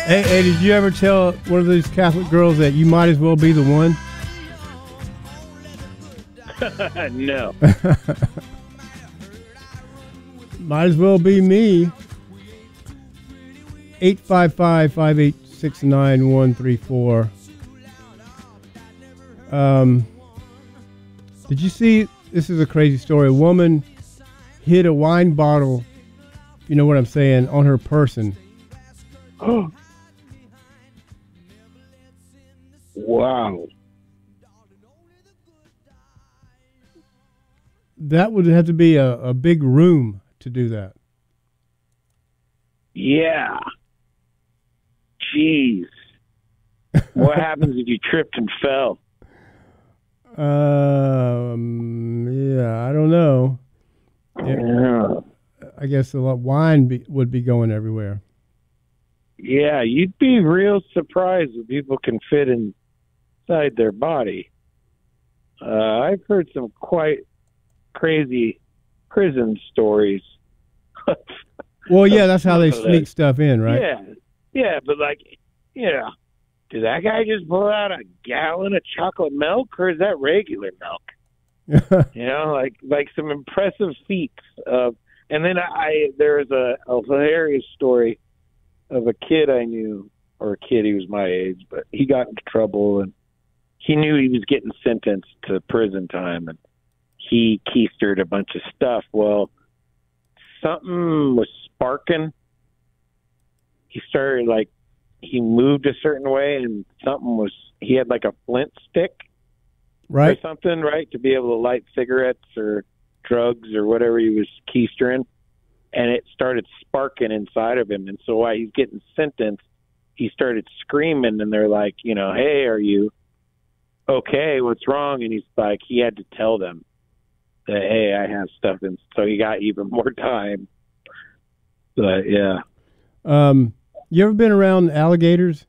Hey, did you ever tell one of these Catholic girls that you might as well be the one? No. Might as well be me. 855-586-9134. Did you see, this is a crazy story. A woman hid a wine bottle, you know what I'm saying, on her person. Oh. Wow. That would have to be a big room to do that. Yeah. Jeez. What happens if you tripped and fell? Yeah, I don't know. Yeah. I guess a lot of wine would be going everywhere. Yeah, you'd be real surprised what people can fit inside their body. I've heard some quite crazy prison stories. Well, yeah, that's how they sneak stuff in, right? Yeah, but did that guy just pull out a gallon of chocolate milk, or is that regular milk? Like some impressive feats. And then there was a hilarious story of a kid I knew, or a kid, he was my age, but he got into trouble and he knew he was getting sentenced to prison time, and he keistered a bunch of stuff. Well, something was sparking. He started he moved a certain way, and he had like a flint stick, right, or something, right, to be able to light cigarettes or drugs or whatever he was keistering, and it started sparking inside of him. And so while he's getting sentenced, he started screaming, and they're like, hey, are you okay? What's wrong? And he's like, he had to tell them that, hey, I have stuff, and so he got even more time. But yeah. You ever been around alligators?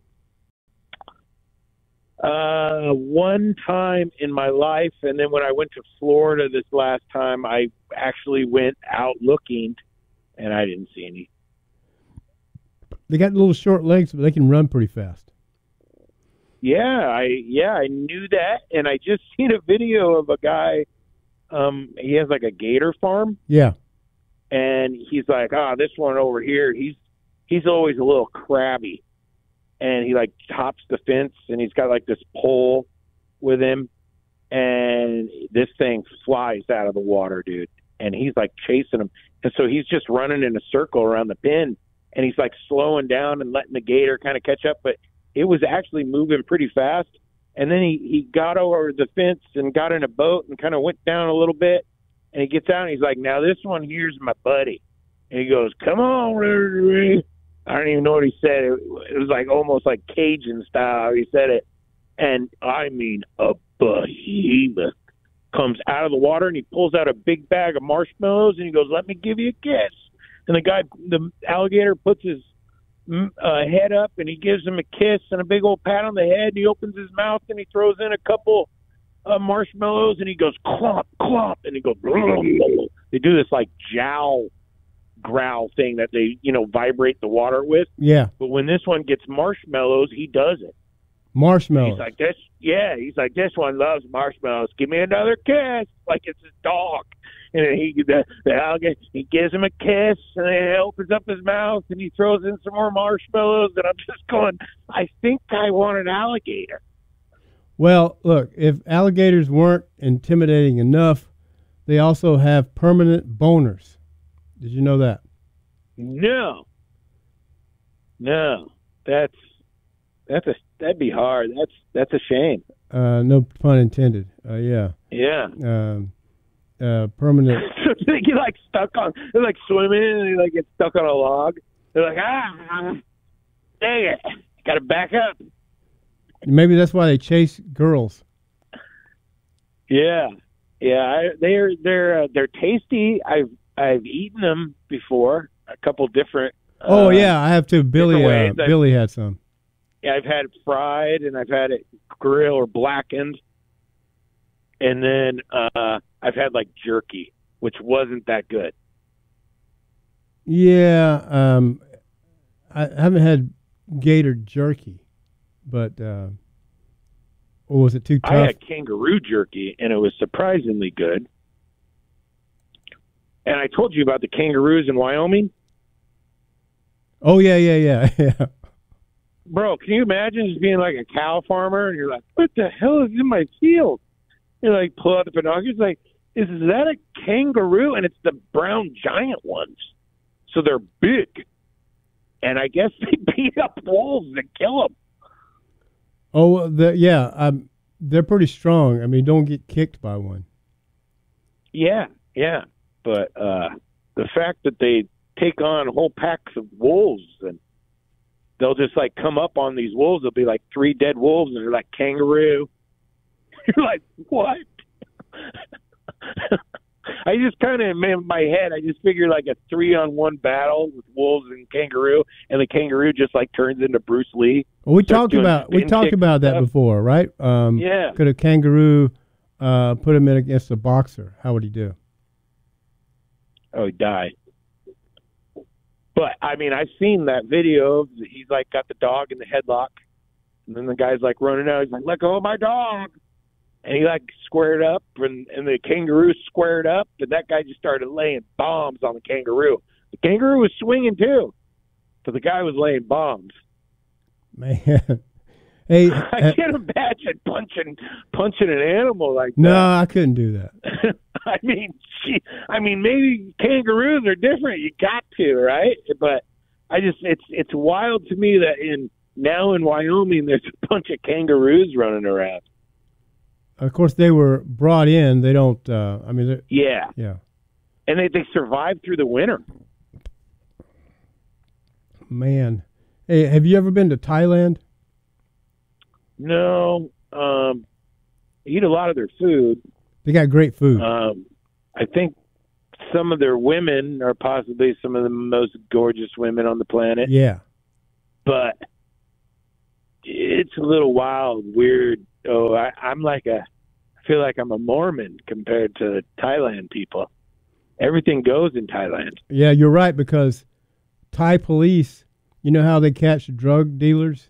One time in my life, and then when I went to Florida this last time, I actually went out looking, and I didn't see any. They got little short legs, but they can run pretty fast. Yeah, I knew that, and I just seen a video of a guy. He has like a gator farm. Yeah, and he's like, this one over here, he's always a little crabby. And he tops the fence, and he's got this pole with him, and this thing flies out of the water, dude. And he's chasing him. And so he's just running in a circle around the bend, and he's slowing down and letting the gator kind of catch up. But it was actually moving pretty fast. And then he got over the fence and got in a boat and kind of went down a little bit. And he gets out, and he's like, now this one here's my buddy. And he goes, come on. I don't even know what he said. It was almost like Cajun style. He said it. And I mean, a behemoth comes out of the water, and he pulls out a big bag of marshmallows, and he goes, let me give you a kiss. And the alligator puts his head up, and he gives him a kiss and a big old pat on the head, and he opens his mouth, and he throws in a couple marshmallows, and he goes, clomp, clomp, and he goes, blah, blah, blah. They do this jowl growl thing that they vibrate the water with. Yeah. But when this one gets marshmallows, he does it. Marshmallows. He's like this. Yeah. He's like, this one loves marshmallows. Give me another kiss, like it's his dog. And then the alligator, he gives him a kiss, and then he opens up his mouth, and he throws in some more marshmallows. And I'm just going, I think I want an alligator. Well, look, if alligators weren't intimidating enough, they also have permanent boners. Did you know that? No. That'd be hard. That's a shame. No pun intended. Yeah. Yeah. Permanent. So they get stuck on. They're swimming, and they get stuck on a log. They're like, dang it, got to back up. Maybe that's why they chase girls. Yeah. They're tasty. I've eaten them before, a couple different. Oh yeah, I have too. Billy had some. Yeah, I've had it fried, and I've had it grilled or blackened, and then I've had jerky, which wasn't that good. Yeah, I haven't had gator jerky, but or was it too tough? I had kangaroo jerky, and it was surprisingly good. And I told you about the kangaroos in Wyoming. Oh yeah. Bro, can you imagine just being like a cow farmer and you're like, what the hell is in my field? You like pull out the binoculars, like, is that a kangaroo? And it's the brown giant ones. So they're big. And I guess they beat up wolves and kill them. Oh, they're pretty strong. I mean, don't get kicked by one. Yeah. But the fact that they take on whole packs of wolves and they'll just like come up on these wolves. There'll be like 3 dead wolves, and they're like kangaroo. You're like, what? I just kind of in my head, I just figure like a 3-on-1 battle with wolves and kangaroo, and the kangaroo just like turns into Bruce Lee. Well, we talked about that before, right? Yeah. Could a kangaroo put him in against a boxer? How would he do? Oh, he'd die. But, I mean, I've seen that video. He's, like, got the dog in the headlock. And then the guy's, like, running out. He's like, let go of my dog. And he, like, squared up. And the kangaroo squared up. And that guy just started laying bombs on the kangaroo. The kangaroo was swinging, too. But the guy was laying bombs. Man. Hey, I can't imagine punching an animal like that. No, I couldn't do that. I mean, maybe kangaroos are different. You got to, right? But it's wild to me that in Wyoming there's a bunch of kangaroos running around. Of course, they were brought in. They don't. Yeah, and they survived through the winter. Man, hey, have you ever been to Thailand? No, I eat a lot of their food. They got great food. I think some of their women are possibly some of the most gorgeous women on the planet. Yeah. But it's a little wild, weird. Oh, I feel like I'm a Mormon compared to Thailand people. Everything goes in Thailand. Yeah, you're right, because Thai police, you know how they catch drug dealers?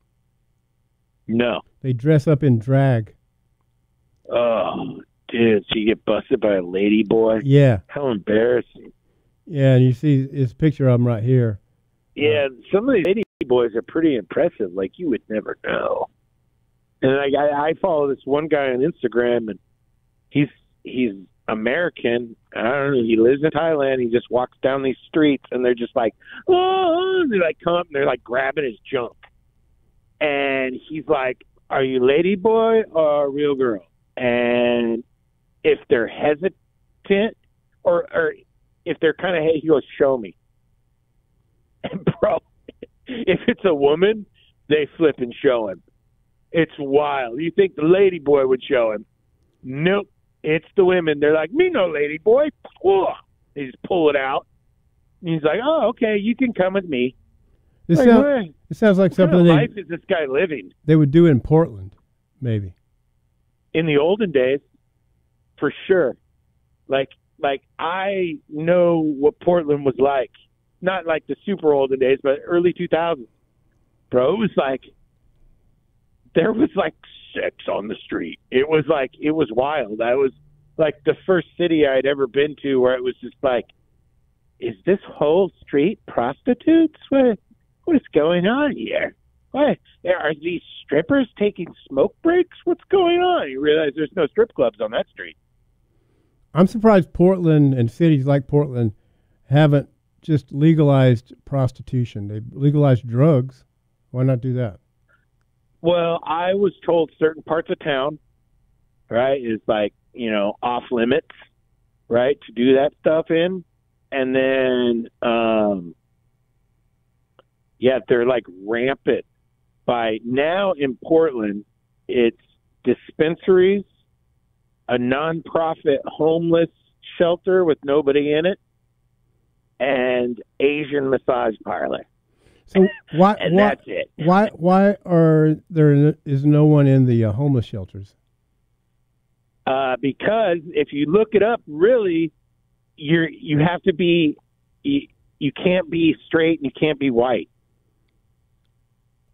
No. They dress up in drag. Oh, dude, so you get busted by a lady boy? Yeah. How embarrassing. Yeah, and you see his picture of him right here. Yeah, some of these lady boys are pretty impressive, like you would never know. And I follow this one guy on Instagram, and he's American. I don't know, he lives in Thailand. He just walks down these streets, and they're just like, oh, and they like come up, and they're like grabbing his junk. And he's like, are you lady boy or a real girl? And if they're hesitant or if they're kind of, hey, he goes, show me. And bro, if it's a woman, they flip and show him. It's wild. You think the lady boy would show him? Nope. It's the women. They're like, me no lady boy. They just pull it out. And he's like, oh, okay, you can come with me. It sounds like something what kind of life is this guy living? They would do in Portland, maybe. In the olden days, for sure. Like I know what Portland was like. Not like the super olden days, but early 2000s. Bro, it was like there was like sex on the street. It was wild. I was like the first city I'd ever been to where it was just like, is this whole street prostitutes? What is going on here? What are these strippers taking smoke breaks? What's going on? You realize there's no strip clubs on that street. I'm surprised Portland and cities like Portland haven't just legalized prostitution. They've legalized drugs. Why not do that? Well, I was told certain parts of town, right, is like, off limits, right, to do that stuff in. And then, they're like rampant. By now in Portland, it's dispensaries, a nonprofit homeless shelter with nobody in it, and Asian massage parlor. So that's it. Why is no one in the homeless shelters? Because if you look it up, really, you have to be you can't be straight and you can't be white.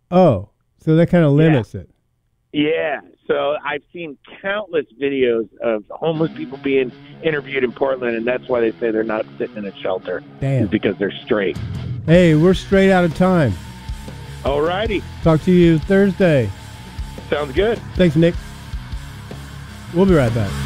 Oh, so that kind of limits it. Yeah. So I've seen countless videos of homeless people being interviewed in Portland, and that's why they say they're not sitting in a shelter. Damn. Is because they're straight. Hey, we're straight out of time. All righty. Talk to you Thursday. Sounds good. Thanks, Nick. We'll be right back.